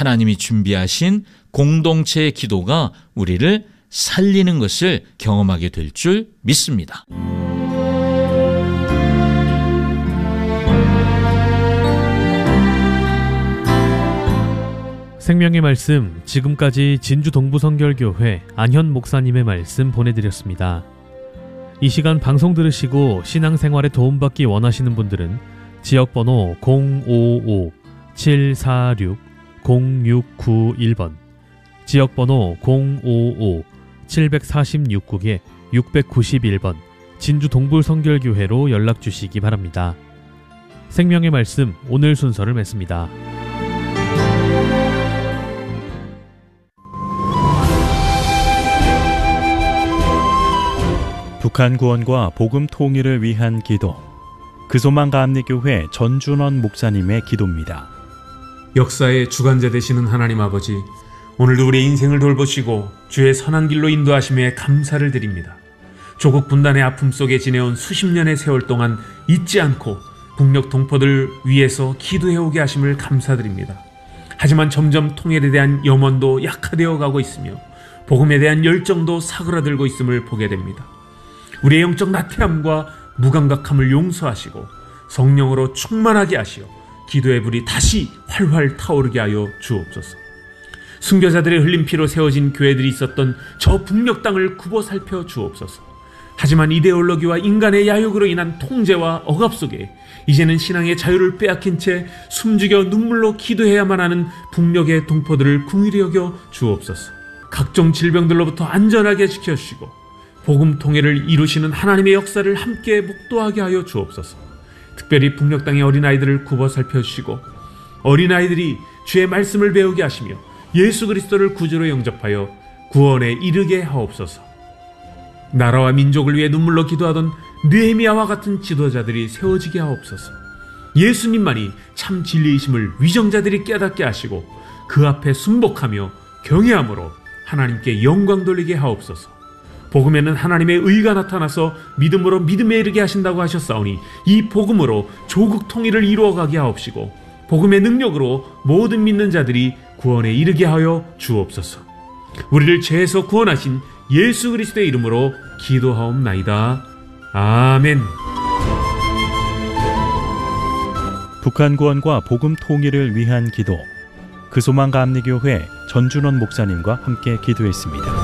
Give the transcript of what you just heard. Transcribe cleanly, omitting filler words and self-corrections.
하나님이 준비하신 공동체의 기도가 우리를 살리는 것을 경험하게 될 줄 믿습니다. 생명의 말씀, 지금까지 진주 동부선결교회 안현 목사님의 말씀 보내드렸습니다. 이 시간 방송 들으시고 신앙생활에 도움받기 원하시는 분들은 지역번호 055-746-0691번, 지역번호 055-746국에 691번 진주 동부선결교회로 연락주시기 바랍니다. 생명의 말씀, 오늘 순서를 맺습니다. 북한 구원과 복음 통일을 위한 기도, 그소망가암리교회 전준원 목사님의 기도입니다. 역사의 주관자 되시는 하나님 아버지, 오늘도 우리의 인생을 돌보시고 주의 선한 길로 인도하심에 감사를 드립니다. 조국 분단의 아픔 속에 지내온 수십 년의 세월 동안 잊지 않고 북녘 동포들 위해서 기도해오게 하심을 감사드립니다. 하지만 점점 통일에 대한 염원도 약화되어 가고 있으며 복음에 대한 열정도 사그라들고 있음을 보게 됩니다. 우리의 영적 나태함과 무감각함을 용서하시고 성령으로 충만하게 하시어 기도의 불이 다시 활활 타오르게 하여 주옵소서. 순교자들의 흘린 피로 세워진 교회들이 있었던 저 북녘 땅을 굽어 살펴 주옵소서. 하지만 이데올로기와 인간의 야욕으로 인한 통제와 억압 속에 이제는 신앙의 자유를 빼앗긴 채 숨죽여 눈물로 기도해야만 하는 북녘의 동포들을 긍휼히 여겨 주옵소서. 각종 질병들로부터 안전하게 지켜주시고 복음 통일을 이루시는 하나님의 역사를 함께 목도하게 하여 주옵소서. 특별히 북녘 땅의 어린아이들을 굽어 살펴주시고 어린아이들이 주의 말씀을 배우게 하시며 예수 그리스도를 구주로 영접하여 구원에 이르게 하옵소서. 나라와 민족을 위해 눈물로 기도하던 느헤미야와 같은 지도자들이 세워지게 하옵소서. 예수님만이 참 진리이심을 위정자들이 깨닫게 하시고 그 앞에 순복하며 경외함으로 하나님께 영광 돌리게 하옵소서. 복음에는 하나님의 의가 나타나서 믿음으로 믿음에 이르게 하신다고 하셨사오니 이 복음으로 조국 통일을 이루어가게 하옵시고 복음의 능력으로 모든 믿는 자들이 구원에 이르게 하여 주옵소서. 우리를 죄에서 구원하신 예수 그리스도의 이름으로 기도하옵나이다. 아멘. 북한 구원과 복음 통일을 위한 기도, 그소망가암리교회 전준원 목사님과 함께 기도했습니다.